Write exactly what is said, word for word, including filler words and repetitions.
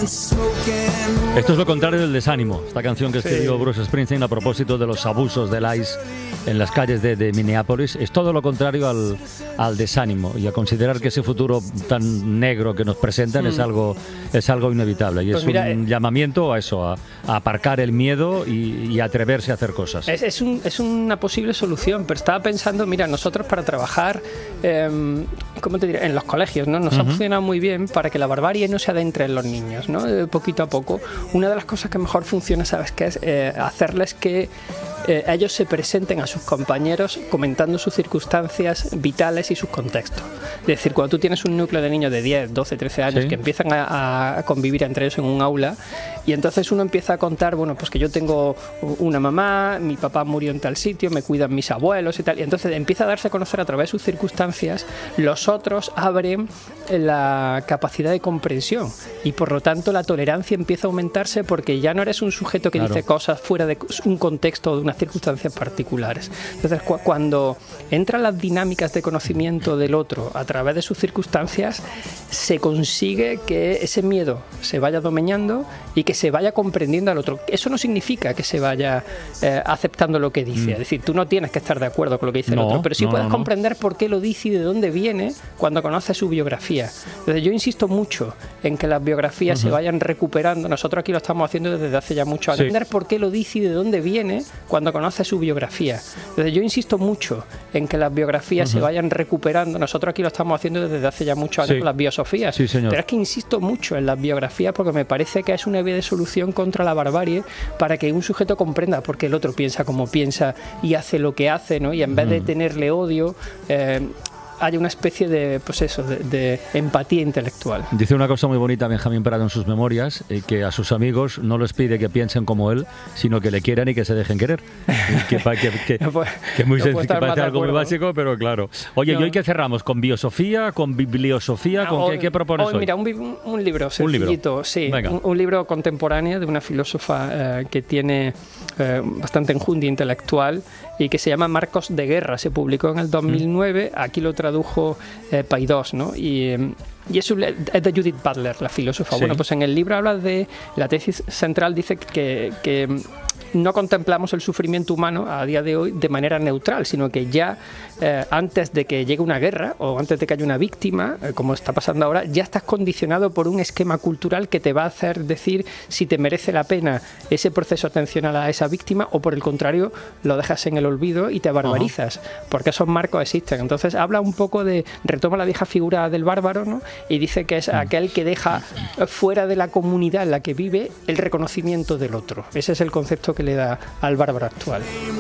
Esto es lo contrario del desánimo, esta canción que escribió Sí. Bruce Springsteen a propósito de los abusos del ICE en las calles de, de Minneapolis. Es todo lo contrario al, al desánimo, y a considerar que ese futuro tan negro que nos presentan mm. es algo es algo inevitable, y pues es mira, un eh, llamamiento a eso, a, a aparcar el miedo y, y atreverse a hacer cosas. Es, es, un, es una posible solución, pero estaba pensando, mira, nosotros para trabajar eh, ¿cómo te diré? En los colegios, ¿no? Nos uh-huh. ha funcionado muy bien para que la barbarie no se adentre en los niños, ¿no? Eh, poquito a poco. Una de las cosas que mejor funciona, ¿sabes qué es? Eh, hacerles que eh, ellos se presenten a sus compañeros comentando sus circunstancias vitales y sus contextos. Es decir, cuando tú tienes un núcleo de niños de diez, doce, trece años ¿sí? que empiezan a, a convivir entre ellos en un aula, y entonces uno empieza a contar, bueno, pues que yo tengo una mamá, mi papá murió en tal sitio, me cuidan mis abuelos y tal, y entonces empieza a darse a conocer a través de sus circunstancias. Los otros abren la capacidad de comprensión y por lo tanto la tolerancia empieza a aumentarse, porque ya no eres un sujeto que claro. dice cosas fuera de un contexto o de unas circunstancias particulares. Entonces cu- cuando entran las dinámicas de conocimiento del otro a través de sus circunstancias, se consigue que ese miedo se vaya domeñando y que se vaya comprendiendo al otro. Eso no significa que se vaya eh, aceptando lo que dice, mm. es decir, tú no tienes que estar de acuerdo con lo que dice no, el otro, pero sí no, puedes no, comprender no. por qué lo dice y de dónde viene cuando conoces su biografía. Entonces yo insisto mucho en que las biografías uh-huh. se vayan recuperando. Nosotros aquí lo estamos haciendo desde hace ya mucho años. Sí. Entender por qué lo dice y de dónde viene cuando conoces su biografía. Entonces yo insisto mucho en que las biografías uh-huh. se vayan recuperando. Nosotros aquí lo estamos haciendo desde hace ya muchos años sí. con las biosofías. Sí, señor. Pero es que insisto mucho en las biografías porque me parece que es una vía de solución contra la barbarie, para que un sujeto comprenda por qué el otro piensa como piensa y hace lo que hace, ¿no? Y en vez de tenerle odio, eh, hay una especie de, pues eso, de, de empatía intelectual. Dice una cosa muy bonita Benjamín Prado en sus memorias, eh, que a sus amigos no les pide que piensen como él, sino que le quieran y que se dejen querer. que, que, que, no puede, que muy no sencillo, que parece algo muy básico, pero claro. Oye, no. ¿y hoy qué cerramos? ¿Con biosofía? ¿Con bibliosofía? Ah, ¿Con hoy, qué, qué propones hoy? Mira, un, un libro sencillito, ¿Un libro? sí, un, un libro contemporáneo de una filósofa eh, que tiene eh, bastante enjundia intelectual y que se llama Marcos de Guerra. Se publicó en el dos mil nueve, mm. aquí lo tradujo eh, Paidós, ¿no? Y, eh, y es, es de Judith Butler, la filósofa. Sí. Bueno, pues en el libro habla de, la tesis central dice que, que no contemplamos el sufrimiento humano a día de hoy de manera neutral, sino que ya eh, antes de que llegue una guerra o antes de que haya una víctima, eh, como está pasando ahora, ya estás condicionado por un esquema cultural que te va a hacer decir si te merece la pena ese proceso atencional a esa víctima, o por el contrario lo dejas en el olvido y te barbarizas, uh-huh. porque esos marcos existen. Entonces habla un poco de, retoma la vieja figura del bárbaro, ¿no? Y dice que es uh-huh. aquel que deja fuera de la comunidad en la que vive el reconocimiento del otro. Ese es el concepto que le da al bárbaro actual.